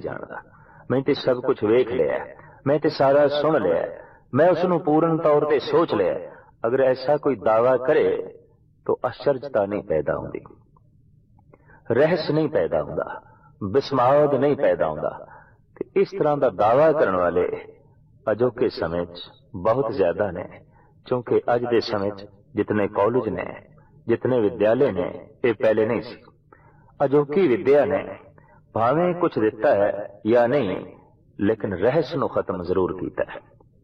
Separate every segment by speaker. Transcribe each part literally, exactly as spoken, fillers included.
Speaker 1: नहीं जानता, मैं तो सब कुछ वेख लिया, मैं तो सारा सुन लिया, मैं उसनू पूर्ण तौर पर सोच लिया। अगर ऐसा कोई दावा करे तो आश्चर्यता नहीं पैदा होती, रहस्य नहीं पैदा होता, बिस्माद नहीं पैदा होता। इस तरह का दावा करने वाले अजोके समय बहुत ज्यादा ने, क्योंकि अज के समय जितने कॉलेज ने, जितने विद्यालय ने, ये पहले नहीं सी। अजोकी विद्या ने भावें कुछ दिता है या नहीं, लेकिन रहस्य नूं खत्म जरूर किया है,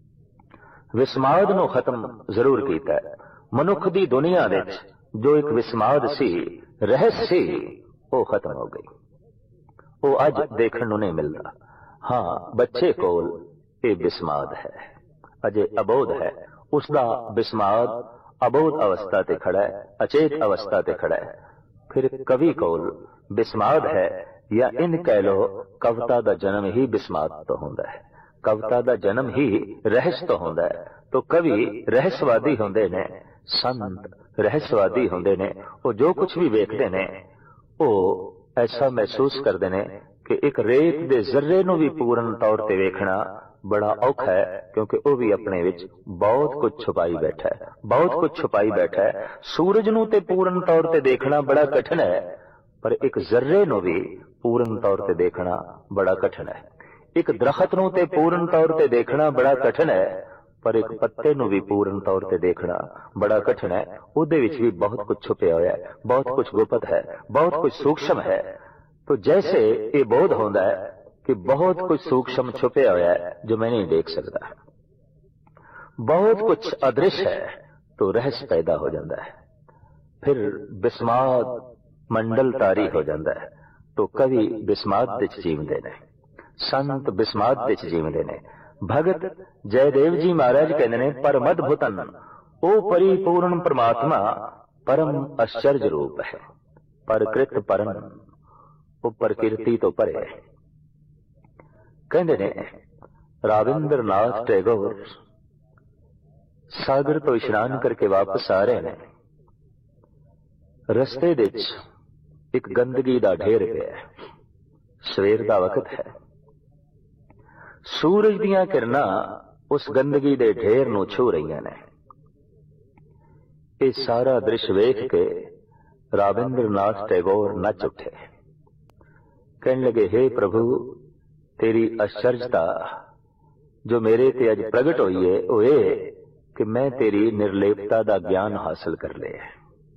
Speaker 1: विस्माद नूं खत्म जरूर किया है। मनुख की दुनिया विच जो एक विस्माद सी, रहस्य सी, वो खत्म हो गई, वो अज देखने नूं नहीं मिलता। हाँ, बच्चे कोल ये विस्माद है, अजे अबोध है, उसका विस्माद अबोध अवस्था ते खड़ा है, अचेत अवस्था ते खड़ा है। फिर कवि कोल विस्माद है, या इन कह लो कविता का जन्म ही विस्माद तो होंदा है, कविता का जन्म ही रहस्य तो होंदा है। तो कवि रहस्यवादी होंदे ने, संत रहस्यवादी होंदे ने, वो जो कुछ भी वेखते ने वो ऐसा महसूस करते ने कि एक रेत दे जर्रे नूं भी पूर्ण तौर पर वेखना बड़ा औखा है, क्योंकि वह भी अपने विच बहुत कुछ छुपाई बैठा है, बहुत कुछ छुपाई बैठा है। सूरज नूं ते पूर्ण तौर पर देखना बड़ा कठिन है, पर एक जर्रे नूं भी पूर्ण तौर पर देखना बड़ा कठिन है। एक दरखत नूं ते पूर्ण तौर पर देखना बड़ा कठिन है, पर एक पत्ते नूं भी पूर्ण तौर पर देखना बड़ा कठिन है। उहदे विच भी बहुत कुछ छुपया होया है, बहुत कुछ गुप्त है, बहुत कुछ सूक्ष्म है। तो जैसे ये बोध होता है कि बहुत कुछ सूक्ष्म छुपया होया है जो मैं नहीं देख सकता, बहुत कुछ अदृश्य है, तो रहस्य पैदा हो जाता है, फिर विस्माद मंडल तारी हो जाता है। तो कवि विस्माद विच जीवते ने, संत विस्माद विच जीवते ने। भगत जयदेव जी महाराज कहते ने, परम अद्भुतन ओ परिपूर्ण परमात्मा परम आश्चर्य रूप है, परकृत परम वो प्रकृति तो परे है। कहते ने राविंद्र नाथ टैगोर सागर तो इशनान करके वापस आ रहे हैं, रस्ते विच एक गंदगी का ढेर पिया, सवेर का वक्त है, सूरज दियां किरणां उस गंदगी के ढेर नूं छू रही ने। ये सारा दृश्य वेख के राविंद्र नाथ टैगोर नच उठे, कहने लगे, हे प्रभु, तेरी आश्चर्यता जो मेरे ते अज प्रगट हुई है वो ये कि मैं तेरी निर्लेपता का ज्ञान हासिल कर लिया।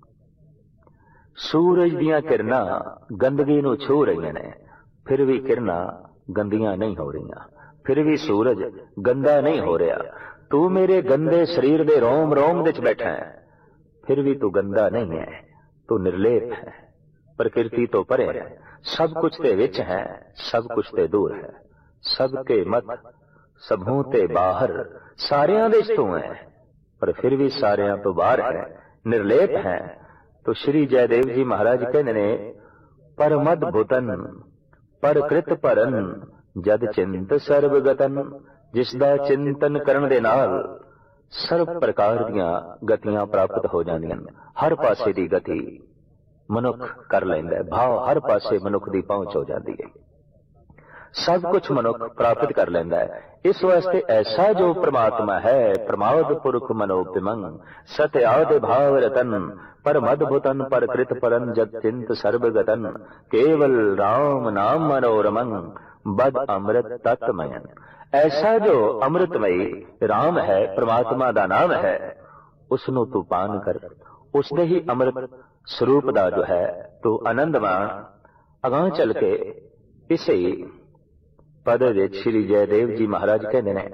Speaker 1: सूरज दियां किरणां गंदगी नूं छू रही ने, फिर भी किरणां गंदियां नहीं हो रही, फिर भी सूरज गंदा नहीं हो रहा। तू मेरे गंदे शरीर दे रोम रोम विच बैठा है, फिर भी तू गंदा नहीं है, तू निर्लेप है, प्रकृति तो परे है, सब कुछ ते विच है, सब कुछ ते दूर है, सबके मत सबों ते बाहर, सारियां दे तू है, पर फिर भी सारियां तो बाहर है, निर्लेप है। तो श्री जयदेव जी महाराज कहते ने, परमद्भुतन परकृत परन जद चिंत सर्वगतन, जिसदा चिंतन करन दे नाल सर्व प्रकार दियां गतियां प्राप्त हो जांदियां, हर पासे दी गति मनुख कर लैंदा है, भाव हर पासे मनुख दी पहुंच हो जाती है, सब कुछ मनुख प्राप्त कर लेंदा है। इस वास्ते ऐसा जो परमात्मा है, प्रमाद पुरख मनोपिमंग सत्य आदि भाव रतन परम अद्भुतन परकृत परन जग चिंत सर्वगतन केवल राम नाम मनोरमंग बद अमृत तत्मयन। ऐसा जो अमृतमयी राम है, परमात्मा का नाम है, उसनों तू पान कर, उसने ही अमृत स्वरूप का जो है तो आनंद मान। अगां चल के इसे पद विच श्री जयदेव जी महाराज कहते हैं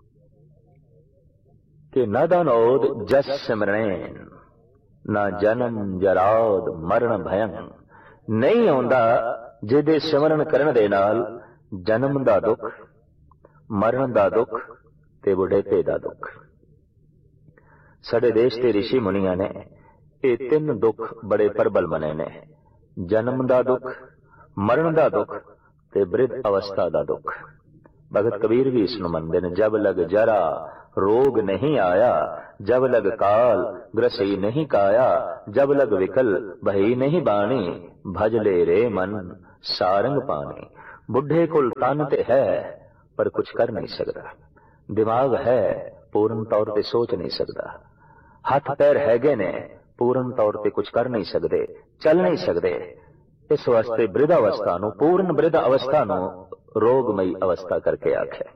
Speaker 1: कि न दानोद जस सिमरन न जन्म जराद मरण भयं। नहीं आउंदा जिहदे सिमरन करन दे नाल जन्म दा दुख, मरण दा दुख ते बुढ़ेपे दा दुख। साडे देश के ऋषि मुनिया ने ये तीन दुख बड़े प्रबल मने ने, जन्म दा दुख, मरण दा दुख ते वृद्ध अवस्था दा दुख। भगत कबीर भी इसनु मनदे ने, जब लग जरा रोग नहीं आया, जब लग काल ग्रसई नहीं काया, जब लग विकल भई नहीं बाणी, भज ले रे मन सारंग पानी। बुढ़े कोल तन ते है पर कुछ कर नहीं सकता, दिमाग है पूर्ण तौर पर सोच नहीं सकता, हथ पैर हैगे ने पूर्ण तौर पर कुछ कर नहीं सकते, चल नहीं सकते। इस वास्ते बृद्ध अवस्था नूं, पूर्ण बृद्ध अवस्था नूं रोगमई अवस्था करके आख्या।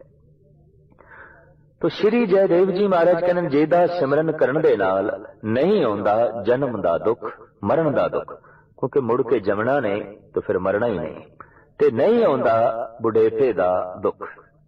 Speaker 1: तो श्री जयदेव जी महाराज कहने जेदा सिमरन करन दे नाल नहीं आउंदा जन्म दा दुख, मरण दा दुख, क्योंकि मुड़ के जमना नहीं तो फिर मरना ही नहीं, ते नहीं आउंदा बुढ़ेपे दा दुख।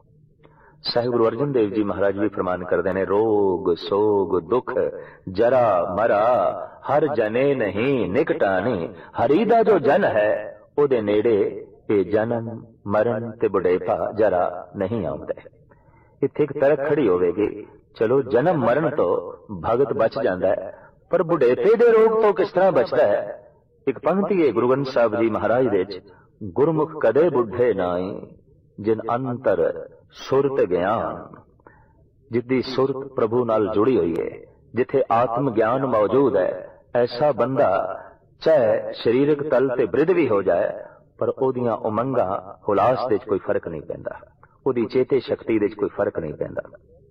Speaker 1: साहिब गुरु अर्जन देव जी महाराज भी फरमान करते हैं, रोग सोग दुख जरा मरा हर जने नहीं निकटाने। हरि दा जो जन है ओदे नेड़े ये जन्म मरण ते बुढ़ेपा जरा नहीं आउंदा। इत्थे एक तरक खड़ी होवेगी, चलो जन्म मरण तो भगत बच जाता है, पर बुढ़ेपे दे रोग तो किस तरह बचता है। एक पंक्ति है गुरु ग्रंथ साहब जी महाराज दे विच, गुरमुख कदे बुढ़े नाई जिन अंतर सुरत ज्ञान। जिद्दी सुरत प्रभु नाल जुड़ी हुई है, जिथे आत्म ज्ञान मौजूद है, ऐसा बंदा चाहे शरीरक तल ते बृद्ध भी हो जाए पर ओदियां उमंगा हुलास दे कोई फर्क नहीं पैंदा, ओदी चेते शक्ति दे कोई फर्क नहीं पैंदा।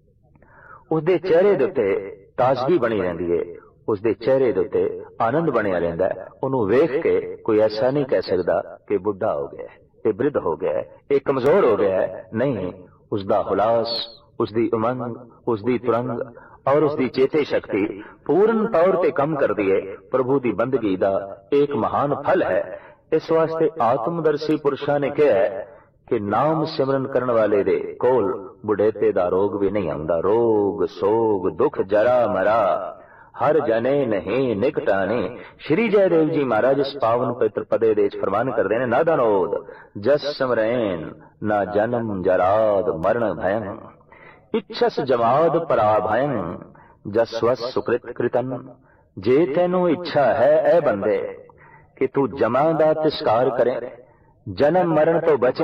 Speaker 1: उसदे चेहरे दे उत्ते ताजगी बनी रहिंदी है, उसदे चेहरे दे उत्ते आनंद बनिया रहिंदा है। उहनूं वेख के कोई ऐसा नहीं कह सकदा कि बुढ़ा हो गया, ये वृद्ध हो गया है, ये कमजोर हो गया है। नहीं, उसदा हुलास, उसदी उमंग, उसदी तुरंग और उसदी चेते शक्ति पूर्ण तौर पर कम कर दिए प्रभु की बंदगी का एक महान फल है। इस वास्ते आत्मदर्शी पुरुषों ने कहा है कि नाम सिमरन करने वाले दे कोल बुढ़ेपे दा रोग भी नहीं आंदा। रोग सोग दुख जरा मरा हर जने नहीं निकटाने। श्री जयदेव जी महाराज इस पावन पवित्र पदे दे फरमान करते हैं, ना दनोद जस समरैन ना जन्म जराद मरण भयं इच्छस जमाद पराभयं जस्वस सुकृत कृतन। जे तेनू इच्छा है ए बंदे कि तू जमा दा तिस्कार करे, जन्म मरण तो बचे,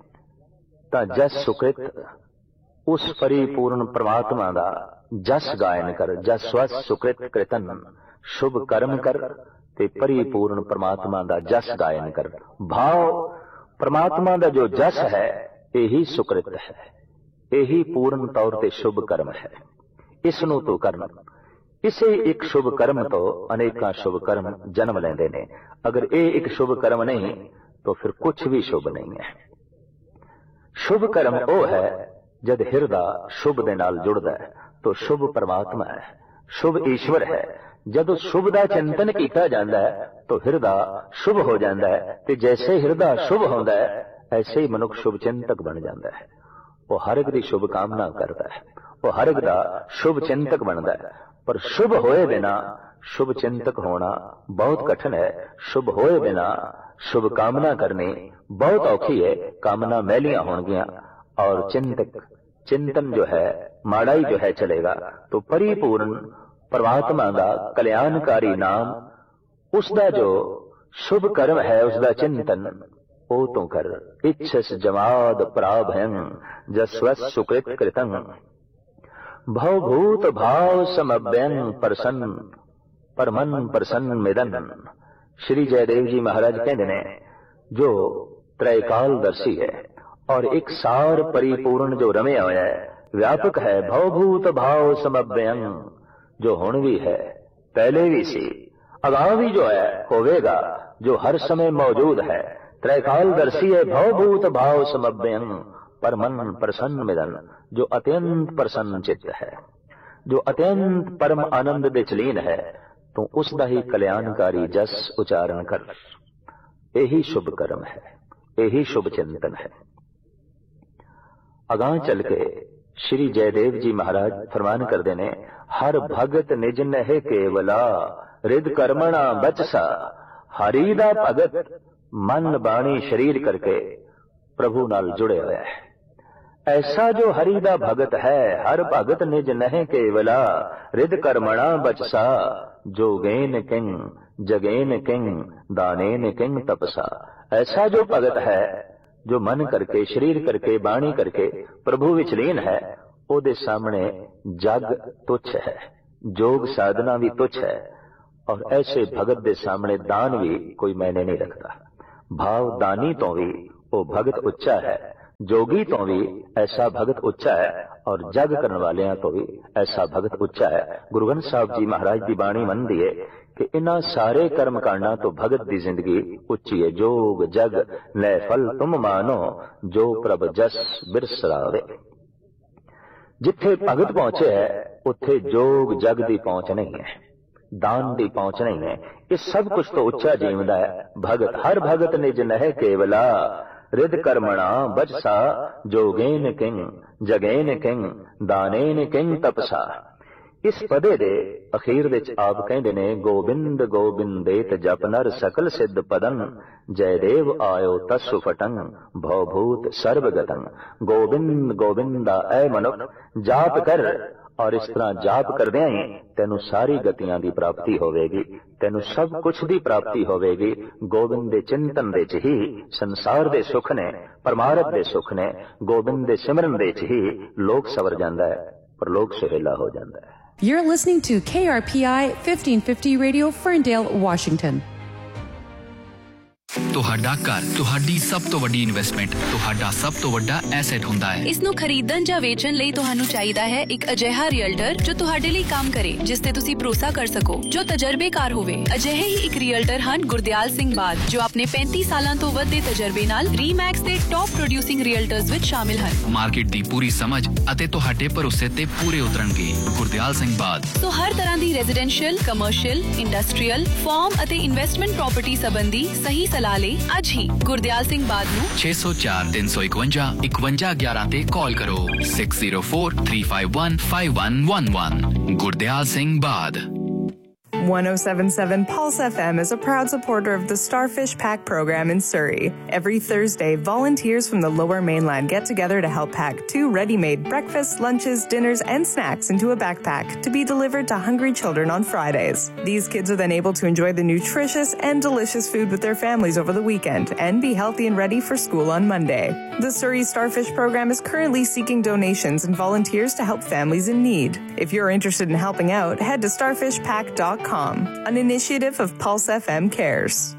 Speaker 1: ता जस सुकृत उस परिपूर्ण परमात्मा दा जस गायन कर। जस्वस सुकृत कृतन, शुभ कर्म कर ते परिपूर्ण परमात्मा दा जस गायन कर। भाव परमात्मा दा जो जस है यही सुकृत है, यही पूर्ण तौर ते शुभ कर्म है। इसनू तू करना। इसे एक शुभ कर्म तो अनेका शुभ कर्म जन्म लेंदे ने। अगर ये एक शुभ कर्म नहीं तो फिर कुछ भी शुभ नहीं है। शुभ कर्म वो है जब हिरदा शुभ दे नाल जुड़दा है तो शुभ परमात्मा है, शुभ ईश्वर है। जब शुभ दा चिंतन किया जाता है तो हिरदा शुभ हो जाता है, ते जैसे हिरदा शुभ होता है ऐसे ही मनुष्य शुभ चिंतक बन जाता है। वो हर एक दी शुभ कामना करता है, वो हर एक दा शुभ चिंतक बनता है। पर शुभ होए बिना शुभ चिंतक होना बहुत कठिन है। शुभ होए बिना शुभ कामना करनी बहुत औखी है। कामना मैलियां होंगियां और चिंतक चिंतन जो है माड़ा ही जो है चलेगा। तो परिपूर्ण परमात्मा का कल्याणकारी नाम, उसका जो शुभ कर्म है, उसका चिंतन ओ तो कर। इच्छस जमाद पराभयं जस्वस सुकृत कृतं भवभूत भाव समभ्यं प्रसन्न परमन प्रसन्न मिदन। श्री जयदेव जी महाराज कहते हैं, जो त्रैकालदर्शी है और एक सार परिपूर्ण जो रमया हुआ है, व्यापक है। भवभूत भाव समभ्यं, जो हुण भी है, पहले भी सी, अगां भी जो है होवेगा, जो हर समय मौजूद है। त्रैकालदर्शी है, भवभूत भाव समभ्यं परमन प्रसन्न मिदन, जो अत्यंत प्रसन्न चित्त है, जो अत्यंत परम आनंद दे चलीन है। तो उसका ही कल्याणकारी जस उच्चारण कर। यही शुभ कर्म है, यही शुभ चिंतन है। अगां चल के श्री जयदेव जी महाराज फरमान कर देने, हर भगत निज नह केवला रिद कर्मणा बचसा। हरि दा भगत मन बाणी शरीर करके प्रभु नाल जुड़े हुआ है। ऐसा जो हरि दा भगत है, हर भगत निज नह केवला रिद कर्मणा बचसा। जोगेन किंग जगेन किंग दानेन किंग तपसा। ऐसा जो भगत है, जो मन करके शरीर करके बाणी करके प्रभु विच लीन है, ओदे सामने जग तुच्छ है, जोग साधना भी तुच्छ है। और ऐसे भगत दे सामने दान भी कोई मायने नहीं रखता। भाव दानी तो भी वो भगत उच्चा है। जोगी तो भी ऐसा भगत उच्चा है और जग करने वालियां तो भी ऐसा भगत उच्चा है। गुरु ग्रंथ साहब जी महाराज की बाणी मनदी है कि इन्हां सारे कर्म कांडां तो भगत की जिंदगी उच्ची है। जोग जग लै फल तुम मानो, जो प्रभ जस बिरसरावे। जिथे भगत पहुंचे है उत्थे जोग जग की पहुंच नहीं है, दान की पहुंच नहीं है। इस सब कुछ तो उच्चा जीवदा है भगत। हर भगत निज नह केवला, रिद कर्मणा बचसा, जोगेन किंग जगेन किंग दानेन किंग तपसा। इस पदे दे अखीर विच आप कहंदे ने गोबिंद गोबिंदेत जप नर सकल सिद्ध पदन, जयदेव आयो तस्सु फटंग भवभूत सर्वगतंग। गोबिंद गोबिंदा ऐ मनुख जाप कर, और इस तरह जाप करदियां ही तेनू सारी गतियां की प्राप्ति होवेगी, तेनू सब कुछ की प्राप्ति होवेगी। गोबिंद दे चिंतन दे च ही संसार दे सुख ने, परमारथ दे सुख ने, गोबिंद दे सिमरन दे च ही लोक सवर जांदा है, पर लोक सुहेला हो जांदा है।
Speaker 2: You're listening to K R P I fifteen fifty Radio, Ferndale, Washington.
Speaker 3: ਤੁਹਾਡਾ ਘਰ ਤੁਹਾਡੀ ਸਭ ਤੋਂ ਵੱਡੀ ਇਨਵੈਸਟਮੈਂਟ, ਤੁਹਾਡਾ ਸਭ ਤੋਂ ਵੱਡਾ ਐਸੈਟ ਹੁੰਦਾ ਹੈ।
Speaker 4: ਇਸ ਨੂੰ ਖਰੀਦਣ ਜਾਂ ਵੇਚਣ ਲਈ ਤੁਹਾਨੂੰ ਚਾਹੀਦਾ ਹੈ ਇੱਕ ਅਜਿਹਾ ਰੀਅਲਟਰ ਜੋ ਤੁਹਾਡੇ ਲਈ ਕੰਮ ਕਰੇ, ਜਿਸ ਤੇ ਤੁਸੀਂ ਭਰੋਸਾ ਕਰ ਸਕੋ, ਜੋ ਤਜਰਬੇਕਾਰ ਹੋਵੇ। ਅਜਿਹੇ ਹੀ ਇੱਕ ਰੀਅਲਟਰ ਹਨ ਗੁਰਦਿਆਲ ਸਿੰਘ ਬਾਦ, ਜੋ ਆਪਣੇ ਪੈਂਤੀ ਸਾਲਾਂ ਤੋਂ ਵੱਧ ਦੇ ਤਜਰਬੇ ਨਾਲ ਰੀਮੈਕਸ ਦੇ ਟੌਪ ਪ੍ਰੋਡਿਊਸਿੰਗ ਰੀਅਲਟਰਸ ਵਿੱਚ ਸ਼ਾਮਿਲ ਹਨ।
Speaker 3: ਮਾਰਕੀਟ ਦੀ ਪੂਰੀ ਸਮਝ ਅਤੇ ਤੁਹਾਡੇ ਭਰੋਸੇ ਤੇ ਪੂਰੇ ਉਤਰਨਗੇ। ਗੁਰਦਿਆਲ ਸਿੰਘ ਬਾਦ
Speaker 4: ਸੋ ਹਰ ਤਰ੍ਹਾਂ ਦੀ ਰੈਜ਼ੀਡੈਂਸ਼ੀਅਲ, ਕਮਰਸ਼ੀਅਲ, ਇੰਡਸਟਰੀਅਲ, ਫਾਰਮ ਅਤੇ ਇਨਵੈਸਟਮੈਂਟ ਪ੍ਰਾਪਰਟੀ ਸੰਬੰਧੀ ਸਹੀ ਸਲਾਹ ਲਈ ਅੱਜ ਹੀ ਗੁਰਦਿਆਲ ਸਿੰਘ ਬਾਦ ਨੂੰ
Speaker 3: ਛੇ ਸੌ ਚਾਰ ਤਿੰਨ ਸੌ ਇਕਵੰਜਾ ਇਕਵੰਜਾ ਗਿਆਰਾਂ ਤੇ ਕਾਲ ਕਰੋ। six zero four three five one five one one one। Gurdial Singh ਬਾਦ।
Speaker 5: one oh seven point seven Pulse F M is a proud supporter of the Starfish Pack program in Surrey. Every Thursday, volunteers from the Lower Mainland get together to help pack two ready-made breakfasts, lunches, dinners, and snacks into a backpack to be delivered to hungry children on Fridays. These kids are then able to enjoy the nutritious and delicious food with their families over the weekend and be healthy and ready for school on Monday. The Surrey Starfish program is currently seeking donations and volunteers to help families in need. If you're interested in helping out, head to starfish pack dot com. An initiative of Pulse F M Cares.